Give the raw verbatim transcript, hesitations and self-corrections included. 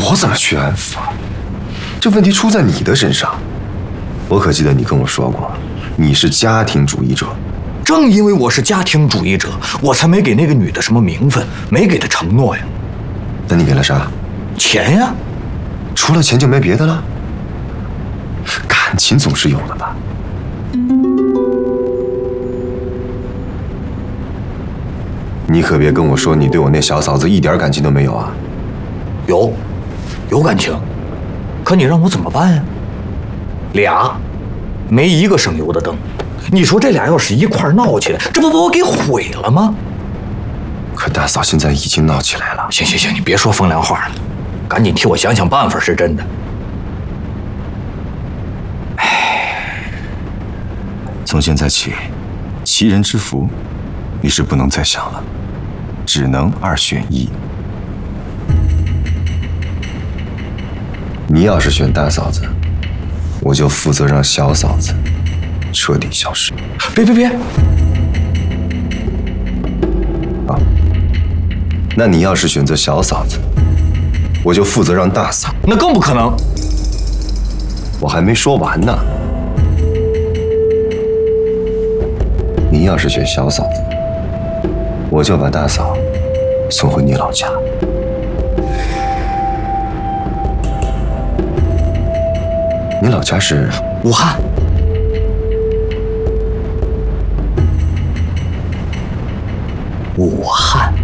我怎么去安抚啊？这问题出在你的身上。我可记得你跟我说过，你是家庭主义者。 正因为我是家庭主义者，我才没给那个女的什么名分，没给她承诺呀。 那你给了啥？ 钱呀。 除了钱就没别的了？感情总是有的吧？你可别跟我说你对我那小嫂子一点感情都没有啊！ 有，有感情，可你让我怎么办呀？俩，没一个省油的灯。你说这俩要是一块闹起来，这不把我给毁了吗？ 可大嫂现在已经闹起来了。 行行行，你别说风凉话了，赶紧替我想想办法是真的。 唉，从现在起，齐人之福，你是不能再想了，只能二选一。你要是选大嫂子，我就负责让小嫂子彻底消失。 别别别！ 啊，那你要是选择小嫂子，我就负责让大嫂。 那更不可能。 我还没说完呢。你要是选小嫂子，我就把大嫂送回你老家。你老家是武汉。武汉。